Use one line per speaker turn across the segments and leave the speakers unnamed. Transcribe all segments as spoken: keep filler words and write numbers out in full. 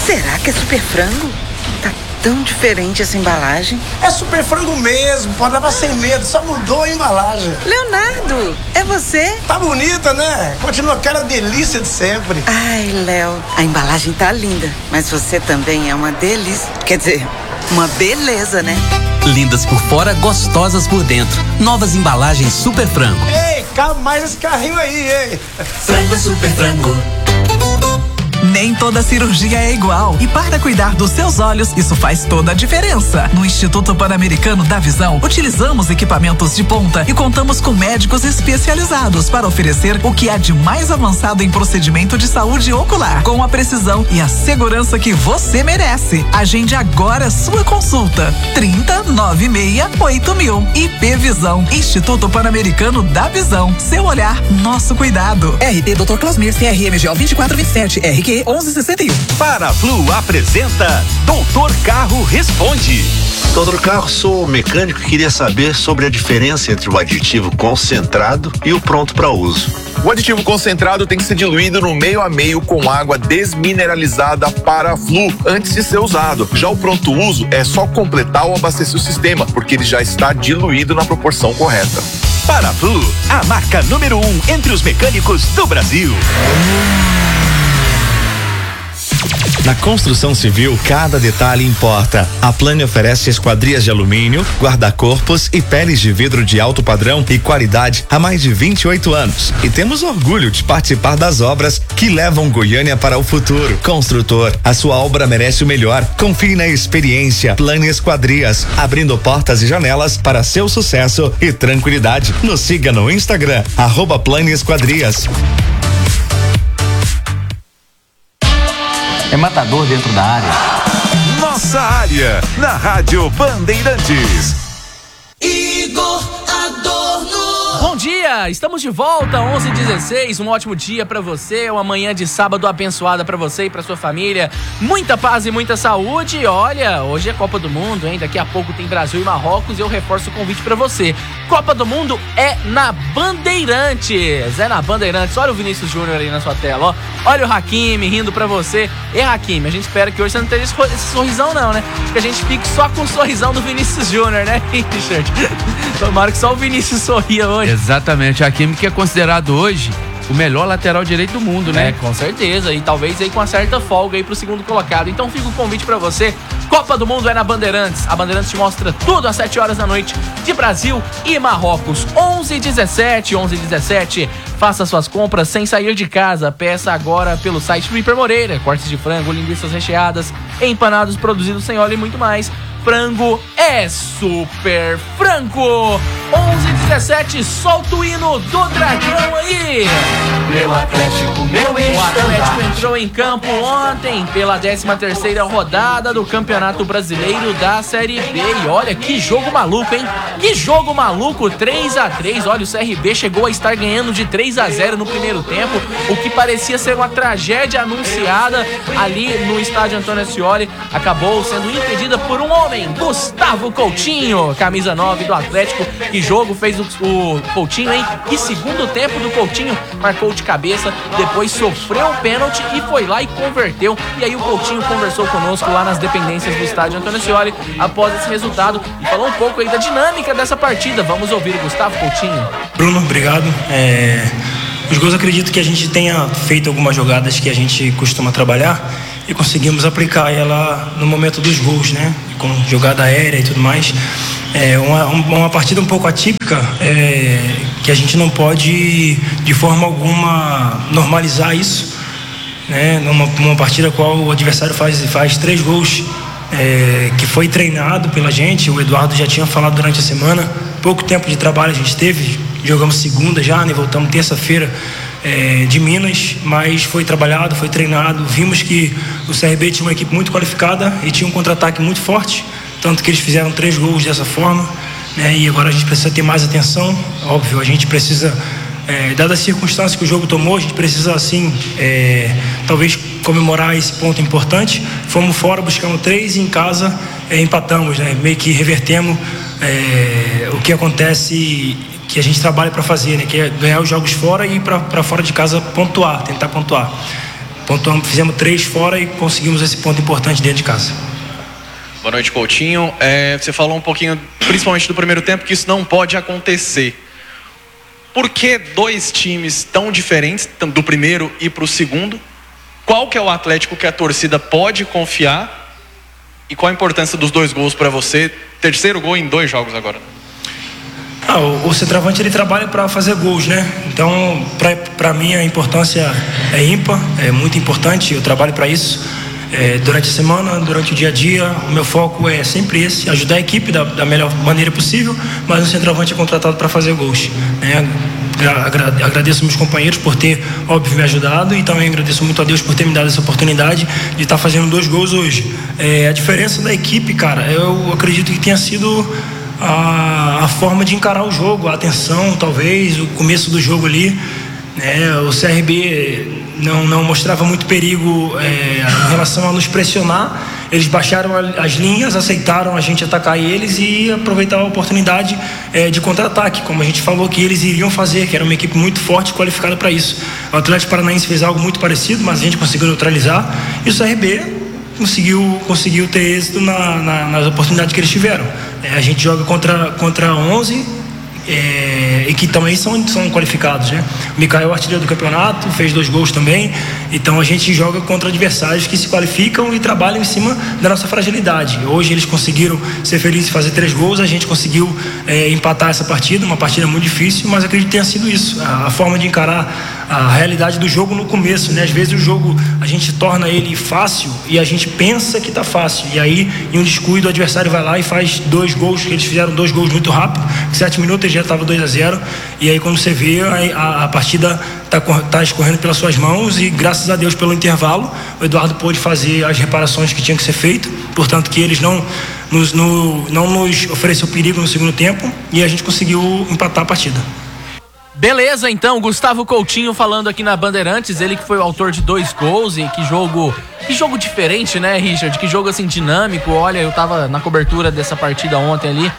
Será que é Super Frango? Tá tão diferente essa embalagem.
É Super Frango mesmo, pode levar sem medo, só mudou a embalagem.
Leonardo, é você?
Tá bonita, né? Continua aquela delícia de sempre.
Ai, Léo, a embalagem tá linda, mas você também é uma delícia. Quer dizer, uma beleza, né?
Lindas por fora, gostosas por dentro. Novas embalagens Super Frango.
Ei, calma mais esse carrinho aí, ei.
Frango Super Frango.
Nem toda cirurgia é igual. E para cuidar dos seus olhos, isso faz toda a diferença. No Instituto Pan-Americano da Visão, utilizamos equipamentos de ponta e contamos com médicos especializados para oferecer o que há de mais avançado em procedimento de saúde ocular, com a precisão e a segurança que você merece. Agende agora sua consulta. trinta, noventa e seis, oito mil. I P Visão, Instituto Pan-Americano da Visão. Seu olhar, nosso cuidado.
R T doutor Clasmir, C R M G O vinte e quatro vinte e sete, R Q onze sessenta e um.
Paraflu apresenta Doutor Carro Responde.
Doutor Carro, sou mecânico e queria saber sobre a diferença entre o aditivo concentrado e o pronto para uso.
O aditivo concentrado tem que ser diluído no meio a meio com água desmineralizada Paraflu antes de ser usado. Já o pronto uso é só completar ou abastecer o sistema, porque ele já está diluído na proporção correta.
Paraflu, a marca número um entre os mecânicos do Brasil.
Na construção civil, cada detalhe importa. A Plane oferece esquadrias de alumínio, guarda-corpos e peles de vidro de alto padrão e qualidade há mais de vinte e oito anos. E temos orgulho de participar das obras que levam Goiânia para o futuro. Construtor, a sua obra merece o melhor. Confie na experiência Plane Esquadrias, abrindo portas e janelas para seu sucesso e tranquilidade. Nos siga no Instagram, arroba Plane Esquadrias.
É matador dentro da área.
Nossa área, na Rádio Bandeirantes.
Igor Adorno.
Bom dia, estamos de volta, onze e dezesseis, um ótimo dia pra você, uma manhã de sábado abençoada pra você e pra sua família, muita paz e muita saúde. E olha, hoje é Copa do Mundo, hein? Daqui a pouco tem Brasil e Marrocos e eu reforço o convite pra você. Copa do Mundo é na Bandeirantes, é na Bandeirantes. Olha o Vinícius Júnior aí na sua tela, ó. Olha o Hakimi rindo pra você. E Hakimi, a gente espera que hoje você não tenha esse sorrisão não, né? Que a gente fique só com o sorrisão do Vinícius Júnior, né, Richard? Tomara que só o Vinícius sorria hoje.
Exatamente, o Hakimi que é considerado hoje o melhor lateral direito do mundo, né?
É, com certeza, e talvez aí com uma certa folga aí pro segundo colocado. Então fica o convite pra você, Copa do Mundo é na Bandeirantes. A Bandeirantes te mostra tudo às sete horas da noite de Brasil e Marrocos. onze e dezessete, onze e dezessete. Faça suas compras sem sair de casa. Peça agora pelo site do Hiper Moreira. Cortes de frango, linguiças recheadas, empanados produzidos sem óleo e muito mais. Frango é Super Frango. onze e dezessete, solta o hino do Dragão aí.
Meu Atlético, meu
O Atlético entrou em campo ontem pela décima terceira rodada do Campeonato Brasileiro da Série B. E olha que jogo maluco, hein? Que jogo maluco, três a três. Olha, o C R B chegou a estar ganhando de três a zero no primeiro tempo, o que parecia ser uma tragédia anunciada ali no estádio Antônio Ascioli. Acabou sendo impedida por um homem, Gustavo Coutinho, camisa nove do Atlético. Que jogo fez o, o Coutinho, hein? Que segundo tempo do Coutinho, marcou de cabeça, depois sofreu um pênalti e foi lá e converteu. E aí o Coutinho conversou conosco lá nas dependências do estádio Antônio Ascioli após esse resultado e falou um pouco aí da dinâmica dessa partida. Vamos ouvir o Gustavo Coutinho.
Bruno, obrigado. É... Os gols, acredito que a gente tenha feito algumas jogadas que a gente costuma trabalhar e conseguimos aplicar ela no momento dos gols, né? Com jogada aérea e tudo mais. É uma, uma partida um pouco atípica, é, que a gente não pode de forma alguma normalizar isso, né? Numa, numa partida qual o adversário faz, faz três gols, é, que foi treinado pela gente. O Eduardo já tinha falado durante a semana, pouco tempo de trabalho a gente teve, jogamos segunda já, né? Voltamos terça-feira é, de Minas, mas foi trabalhado, foi treinado. Vimos que o C R B tinha uma equipe muito qualificada e tinha um contra-ataque muito forte, tanto que eles fizeram três gols dessa forma, né? E agora a gente precisa ter mais atenção, óbvio, a gente precisa, é, dada a circunstância que o jogo tomou, a gente precisa assim, é, talvez comemorar esse ponto importante. Fomos fora, buscamos três e em casa é, empatamos, né? Meio que revertemos é, o que acontece, que a gente trabalha para fazer, né? Que é ganhar os jogos fora e ir para fora de casa pontuar, tentar pontuar. pontuamos, fizemos três fora e conseguimos esse ponto importante dentro de casa.
Boa noite, Coutinho. É, você falou um pouquinho, principalmente do primeiro tempo, que isso não pode acontecer. Por que dois times tão diferentes, do primeiro e para o segundo? Qual que é o Atlético que a torcida pode confiar? E qual a importância dos dois gols para você? Terceiro gol em dois jogos agora.
Ah, o, o centroavante ele trabalha para fazer gols, né? Então, para mim a importância é ímpar, é muito importante. Eu trabalho para isso. É, durante a semana, durante o dia a dia, o meu foco é sempre esse, ajudar a equipe da, da melhor maneira possível, mas o centroavante é contratado para fazer gols, né? Agradeço meus companheiros por ter, óbvio, me ajudado, e também agradeço muito a Deus por ter me dado essa oportunidade de estar fazendo dois gols hoje. É, a diferença da equipe, cara, eu acredito que tenha sido a, a forma de encarar o jogo, a atenção, talvez, o começo do jogo ali, né? O C R B não, não mostrava muito perigo é, em relação a nos pressionar. Eles baixaram as linhas, aceitaram a gente atacar eles e aproveitar a oportunidade é, de contra-ataque, como a gente falou que eles iriam fazer, que era uma equipe muito forte e qualificada para isso. O Atlético Paranaense fez algo muito parecido, mas a gente conseguiu neutralizar, e o C R B conseguiu, conseguiu ter êxito na, na, nas oportunidades que eles tiveram. É, a gente joga contra, contra onze É, e que também são, são qualificados, né? O Mikael é o artilheiro do campeonato, fez dois gols também. Então a gente joga contra adversários que se qualificam e trabalham em cima da nossa fragilidade. Hoje eles conseguiram ser felizes e fazer três gols. A gente conseguiu é, empatar essa partida, uma partida muito difícil, mas acredito que tenha sido isso, a, a forma de encarar a realidade do jogo no começo, né? Às vezes o jogo a gente torna ele fácil e a gente pensa que tá fácil, e aí em um descuido o adversário vai lá e faz dois gols, que eles fizeram dois gols muito rápido, em sete minutos eles já estava dois a zero, e aí quando você vê a, a, a partida tá, tá escorrendo pelas suas mãos, e graças a Deus pelo intervalo o Eduardo pôde fazer as reparações que tinham que ser feitas, portanto que eles não nos, no, não nos ofereceu perigo no segundo tempo, e a gente conseguiu empatar a partida.
Beleza, então, Gustavo Coutinho falando aqui na Bandeirantes, ele que foi o autor de dois gols, e que jogo, que jogo diferente, né, Richard? Que jogo, assim, dinâmico. Olha, eu tava na cobertura dessa partida ontem ali,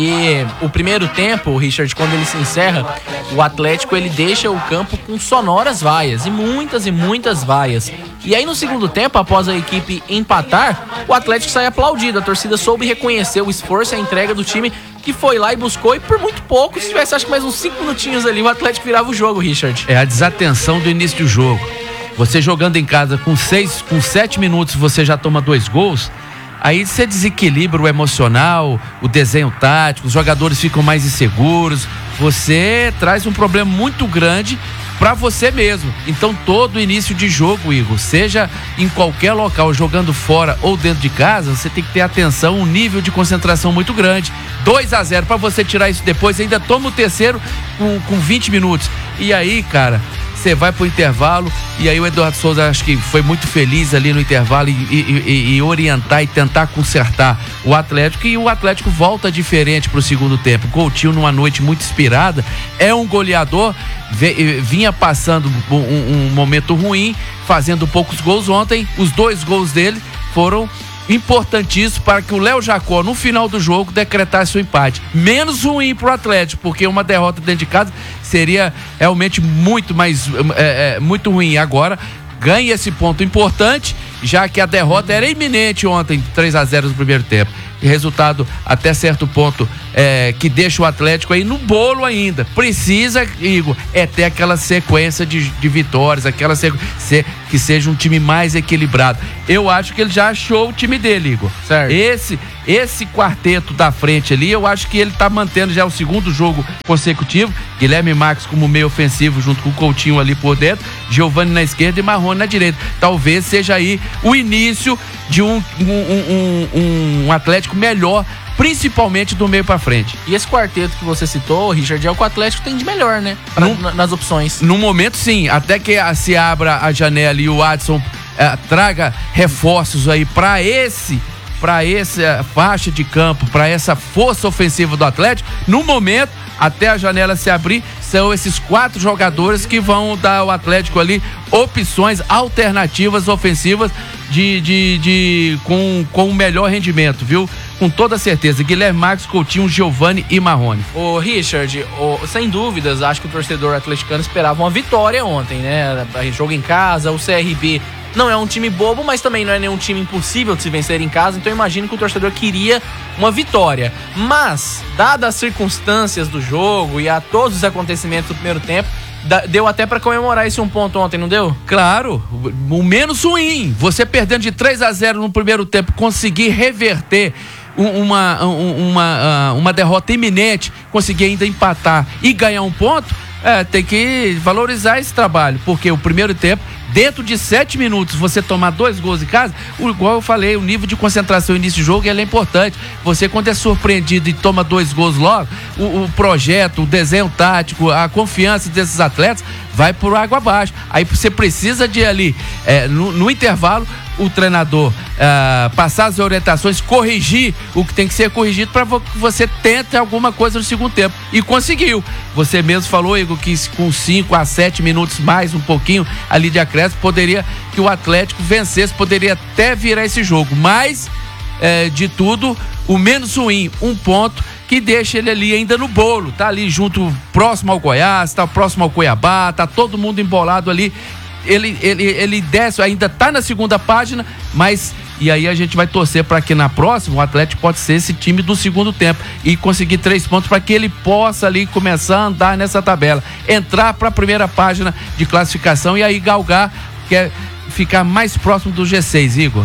e o primeiro tempo, Richard, quando ele se encerra, o Atlético, ele deixa o campo com sonoras vaias, e muitas e muitas vaias. E aí no segundo tempo, após a equipe empatar, o Atlético sai aplaudido, a torcida soube reconhecer o esforço e a entrega do time, que foi lá e buscou, e por muito pouco, se tivesse acho que mais uns cinco minutinhos ali, o Atlético virava o jogo, Richard.
É a desatenção do início do jogo. Você jogando em casa com seis, com sete minutos, você já toma dois gols, aí você desequilibra o emocional, o desenho tático, os jogadores ficam mais inseguros, você traz um problema muito grande para você mesmo. Então todo início de jogo, Igor, seja em qualquer local, jogando fora ou dentro de casa, você tem que ter atenção, um nível de concentração muito grande. dois a zero, para você tirar isso depois, ainda toma o terceiro com, com vinte minutos. E aí, cara, você vai pro intervalo, e aí o Eduardo Souza acho que foi muito feliz ali no intervalo e, e, e, e orientar e tentar consertar o Atlético, e o Atlético volta diferente pro segundo tempo. Coutinho, numa noite muito inspirada, é um goleador, vinha passando um, um momento ruim, fazendo poucos gols ontem. Os dois gols dele foram importantíssimo para que o Léo Jacó, no final do jogo, decretasse o empate. Menos ruim pro Atlético, porque uma derrota dentro de casa seria realmente muito mais é, é, muito ruim. Agora ganha esse ponto importante, já que a derrota era iminente ontem, três a zero no primeiro tempo. Resultado até certo ponto é, que deixa o Atlético aí no bolo ainda. Precisa, Igor, é ter aquela sequência de, de vitórias, aquela sequência, que seja um time mais equilibrado. Eu acho que ele já achou o time dele, Igor. Certo. Esse, esse quarteto da frente ali, eu acho que ele tá mantendo já o segundo jogo consecutivo. Guilherme Marques como meio ofensivo, junto com o Coutinho ali por dentro, Giovani na esquerda e Marrone na direita. Talvez seja aí o início de um, um, um, um, um Atlético melhor, principalmente do meio pra frente.
E esse quarteto que você citou, Richard, é o que o Atlético tem de melhor, né? Pra, Num, nas opções.
No momento, sim. Até que se abra a janela e o Adson eh, traga reforços aí pra esse, pra essa faixa de campo, pra essa força ofensiva do Atlético. No momento, até a janela se abrir, são esses quatro jogadores que vão dar ao Atlético ali opções alternativas ofensivas de, de, de, com, com o melhor rendimento, viu? Com toda certeza. Guilherme Marques, Coutinho, Giovani e Marrone.
Ô Richard, ô, sem dúvidas, acho que o torcedor atleticano esperava uma vitória ontem, né? Jogo em casa, o C R B Não é um time bobo, mas também não é nenhum time impossível de se vencer em casa, então eu imagino que o torcedor queria uma vitória. Mas, dadas as circunstâncias do jogo e a todos os acontecimentos do primeiro tempo, deu até pra comemorar esse um ponto ontem, não deu?
Claro, o menos ruim. Você perdendo de três a zero no primeiro tempo, conseguir reverter uma, uma, uma derrota iminente, conseguir ainda empatar e ganhar um ponto, é, tem que valorizar esse trabalho, porque o primeiro tempo, dentro de sete minutos, você tomar dois gols em casa, o, igual eu falei, o nível de concentração no início do jogo ele é importante. Você, quando é surpreendido e toma dois gols logo, o, o projeto, o desenho tático, a confiança desses atletas vai por água abaixo. Aí você precisa de ali, é, no, no intervalo, o treinador é, passar as orientações, corrigir o que tem que ser corrigido para que você tente alguma coisa no segundo tempo. E conseguiu. Você mesmo falou, Igor, que com cinco a sete minutos mais um pouquinho ali de acréscimo, poderia que o Atlético vencesse, poderia até virar esse jogo. Mas, é, de tudo, o menos ruim, um ponto que deixa ele ali ainda no bolo. Tá ali junto, próximo ao Goiás, tá próximo ao Cuiabá, tá todo mundo embolado ali. Ele, ele, ele desce, ainda tá na segunda página, mas e aí a gente vai torcer para que na próxima o Atlético pode ser esse time do segundo tempo e conseguir três pontos para que ele possa ali começar a andar nessa tabela, entrar para a primeira página de classificação e aí galgar, quer ficar mais próximo do G seis, Igor.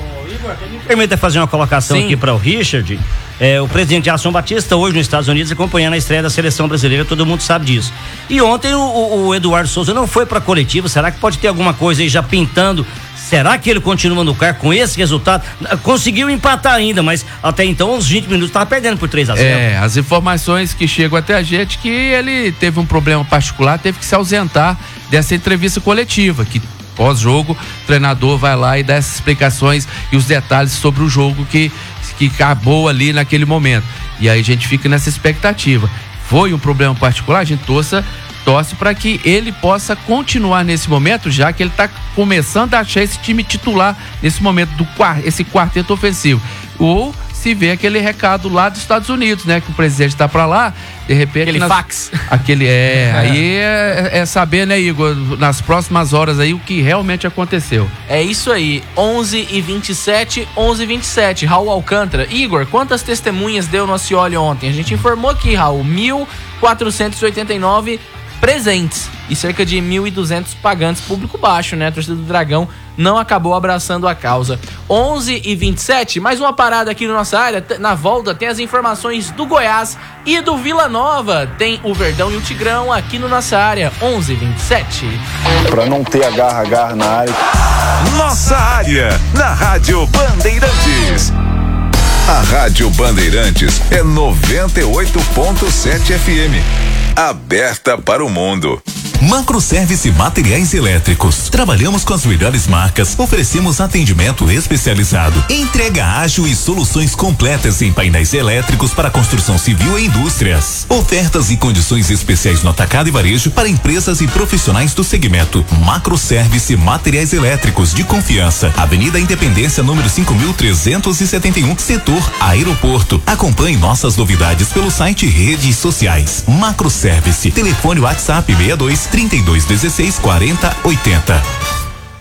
Permita fazer uma colocação Sim. aqui para o Richard. É, o presidente Jason Batista, hoje nos Estados Unidos, acompanhando a estreia da seleção brasileira, todo mundo sabe disso. E ontem o, o, o Eduardo Souza não foi para coletiva. Será que pode ter alguma coisa aí já pintando? Será que ele continua no cargo com esse resultado? Conseguiu empatar ainda, mas até então, uns vinte minutos, estava perdendo por três a zero.
É, as informações que chegam até a gente que ele teve um problema particular, teve que se ausentar dessa entrevista coletiva, que pós-jogo, o treinador vai lá e dá essas explicações e os detalhes sobre o jogo que, que acabou ali naquele momento. E aí a gente fica nessa expectativa. Foi um problema particular, a gente torça, torce para que ele possa continuar nesse momento, já que ele está começando a achar esse time titular nesse momento, do esse quarteto ofensivo. Ou se vê aquele recado lá dos Estados Unidos, né? Que o presidente tá pra lá, de repente...
Aquele
nas,
fax.
Aquele, é, é. aí é, é saber, né, Igor, nas próximas horas aí, o que realmente aconteceu.
É isso aí, onze e vinte e sete, onze e vinte e sete, Raul Alcântara. Igor, quantas testemunhas deu no Acioli ontem? A gente informou aqui, Raul, mil quatrocentos e oitenta e nove presentes e cerca de mil e duzentos pagantes, público baixo, né? A torcida do Dragão não acabou abraçando a causa. onze e vinte e sete, mais uma parada aqui na nossa área. Na volta tem as informações do Goiás e do Vila Nova. Tem o Verdão e o Tigrão aqui no nossa área. onze e vinte e sete.
Pra não ter agarra-agarra na área.
Nossa área, na Rádio Bandeirantes. A Rádio Bandeirantes é noventa e oito ponto sete F M. Aberta para o mundo.
Macroservice Materiais Elétricos. Trabalhamos com as melhores marcas, oferecemos atendimento especializado, entrega ágil e soluções completas em painéis elétricos para construção civil e indústrias. Ofertas e condições especiais no atacado e varejo para empresas e profissionais do segmento. Macroservice Materiais Elétricos de confiança. Avenida Independência, número cinco mil trezentos e setenta e um, setor Aeroporto. Acompanhe nossas novidades pelo site e redes sociais. Macroservice. Telefone WhatsApp seis dois, trinta e dois dezesseis, quarenta, oitenta.